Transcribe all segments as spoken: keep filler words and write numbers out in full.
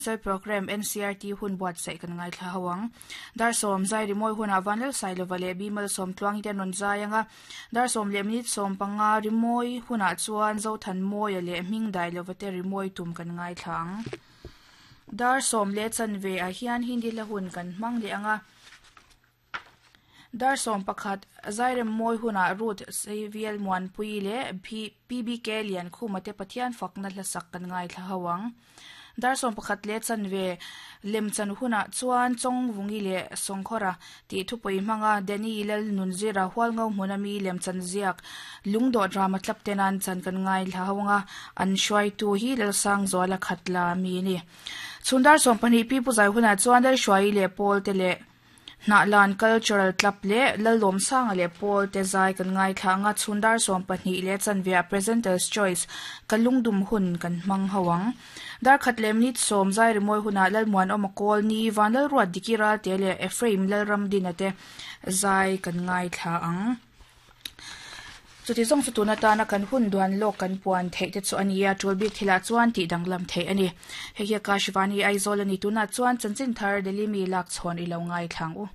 Sai program N C R T hun buat sai kan ngai thla hawang dar som zai rimoi hun avanel sai lo vale bimal som tluang te non zayanga dar som lemnit som panga rimoi huna chuan zo than moi le ming dai lo vate rimoi tum kan ngai thlang dar som le chan ve a hian hindi la hun kan mang le anga dar som pakhat zairem moi huna root civil muan pui le P B K lian khumate pathian fakna la sak kan ngai thla hawang dar som pakhat le chan ve lem chan huna chuan chong vungi le songkhora ti thupoi manga deni lal nunzira hwalngau munami lem chan ziak lungdo drama tlap tenan chan kan ngai thla hawanga an shwai tu hi lal sang zola khatla mi ni chundar som pani pi pu zai huna chuan dal shwai le pol te le na lan cultural club le lalom sang le pol te zai kan ngai thanga chundar som pani le chan via presenters choice kalungdum hun kan mang hawang dar khatlem nit som zai rimoi huna lalmuan omakol ni vanal ruat dikira te le efraim lalram dinate zai kan ngai thla ang chuti zong futuna ta na kan hun duan lok kan puan thei te chu ania tulbik thila chuan ti danglam thei ani heya ka shivani aizol ani tuna chuan chanchin thar deli mi lak chhon i lo ngai thlang u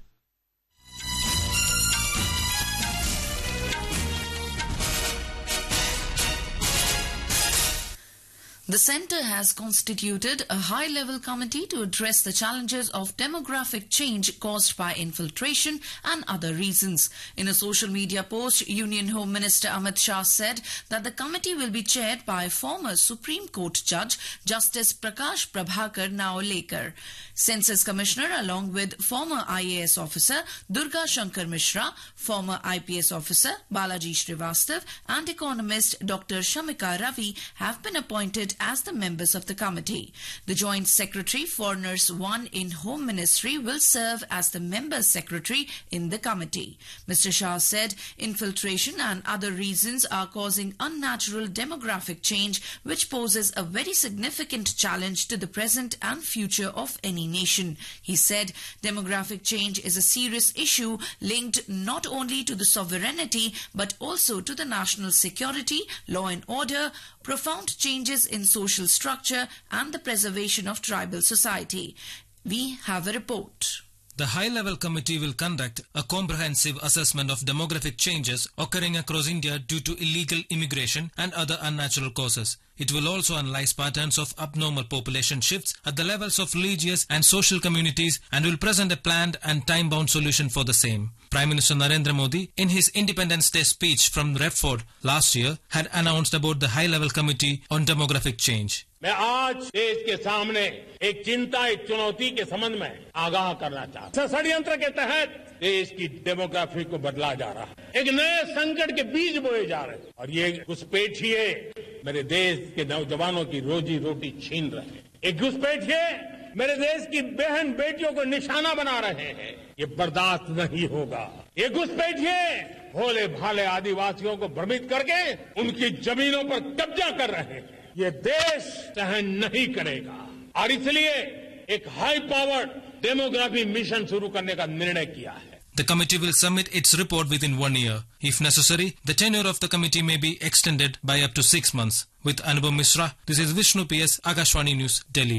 The Centre has constituted a high-level committee to address the challenges of demographic change caused by infiltration and other reasons. In a social media post, Union Home Minister Amit Shah said that the committee will be chaired by former Supreme Court Judge Justice Prakash Prabhakar Naolekar. Census Commissioner along with former I A S officer Durga Shankar Mishra, former I P S officer Balaji Srivastav and economist Doctor Shamika Ravi have been appointed as the members of the committee. The Joint Secretary for Nurse one in Home Ministry will serve as the member secretary in the committee. Mister Shah said infiltration and other reasons are causing unnatural demographic change which poses a very significant challenge to the present and future of any nation. He said demographic change is a serious issue linked not only to the sovereignty but also to the national security, law and order, profound changes in social structure and the preservation of tribal society. We have a report. The high-level committee will conduct a comprehensive assessment of demographic changes occurring across India due to illegal immigration and other unnatural causes. It will also analyze patterns of abnormal population shifts at the levels of religious and social communities and will present a planned and time-bound solution for the same. Prime Minister Narendra Modi, in his Independence Day speech from Redford last year, had announced about the high-level committee on demographic change. मैं आज देश के सामने एक चिंता एक चुनौती के संबंध में आगाह करना चाहता हूं। षड्यंत्र के तहत देश की डेमोग्राफी को बदला जा रहा है, एक नए संकट के बीज बोए जा रहे हैं और ये घुसपैठिए मेरे देश के नौजवानों की रोजी रोटी छीन रहे हैं। एक घुसपैठिए मेरे देश की बहन बेटियों को निशाना बना रहे हैं। ये बर्दाश्त नहीं होगा। ये घुसपैठिए भोले भाले आदिवासियों को भ्रमित करके उनकी जमीनों पर कब्जा कर रहे हैं। ये देश सहन नहीं करेगा और इसलिए एक हाई पावर्ड डेमोग्राफी मिशन शुरू करने का निर्णय किया है। The committee will submit its report within one year. If necessary, the tenure of the committee may be extended by up to six months. With Anubhav Mishra, this is Vishnu P S, Akashvani News, Delhi.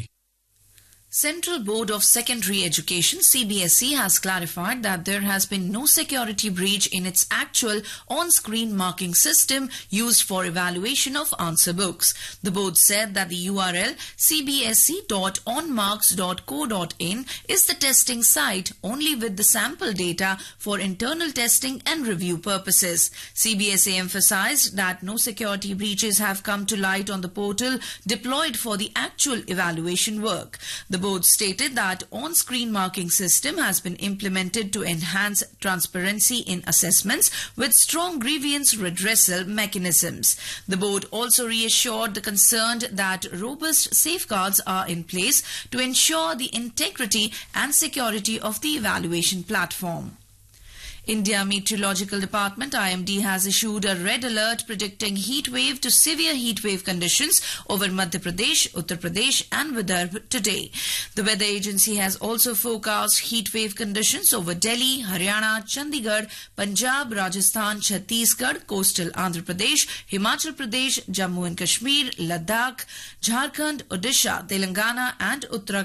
Central Board of Secondary Education C B S E has clarified that there has been no security breach in its actual on-screen marking system used for evaluation of answer books. The board said that the U R L c b s e dot on marks dot co dot in is the testing site only with the sample data for internal testing and review purposes. C B S E emphasized that no security breaches have come to light on the portal deployed for the actual evaluation work. The board stated that on-screen marking system has been implemented to enhance transparency in assessments with strong grievance redressal mechanisms. The board also reassured the concerned that robust safeguards are in place to ensure the integrity and security of the evaluation platform. India Meteorological Department I M D has issued a red alert predicting heat wave to severe heat wave conditions over Madhya Pradesh, Uttar Pradesh and Vidarbha today. The weather agency has also forecast heat wave conditions over Delhi, Haryana, Chandigarh, Punjab, Rajasthan, Chhattisgarh, coastal Andhra Pradesh, Himachal Pradesh, Jammu and Kashmir, Ladakh, Jharkhand, Odisha, Telangana and Uttarakhand